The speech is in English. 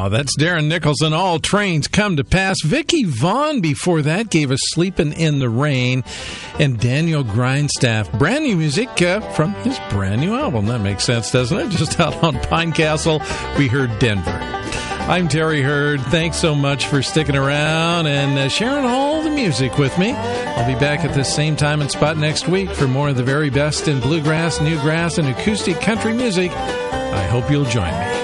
That's Darren Nicholson. All Trains Come to Pass. Vicky Vaughn before that gave us Sleepin' in the Rain. And Daniel Grindstaff. Brand new music from his brand new album. That makes sense, doesn't it? Just out on Pine Castle, we heard Denver. I'm Terry Hurd. Thanks so much for sticking around and sharing all the music with me. I'll be back at this same time and spot next week for more of the very best in bluegrass, newgrass, and acoustic country music. I hope you'll join me.